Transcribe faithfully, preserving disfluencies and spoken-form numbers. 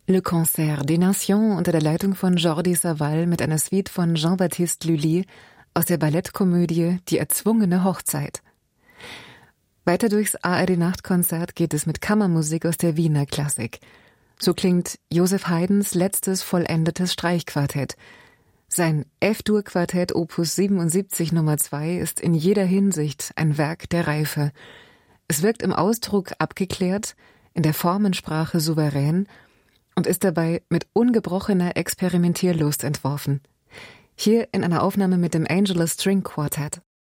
Le Concert des Nations unter der Leitung von Jordi Savall mit einer Suite von Jean-Baptiste Lully aus der Ballettkomödie Die erzwungene Hochzeit. Weiter durchs A R D-Nachtkonzert geht es mit Kammermusik aus der Wiener Klassik. So klingt Joseph Haydns letztes vollendetes Streichquartett. Sein F-Dur-Quartett Opus siebenundsiebzig Nummer zwei ist in jeder Hinsicht ein Werk der Reife. Es wirkt im Ausdruck abgeklärt, in der Formensprache souverän und ist dabei mit ungebrochener Experimentierlust entworfen. Hier in einer Aufnahme mit dem Angelus String Quartet.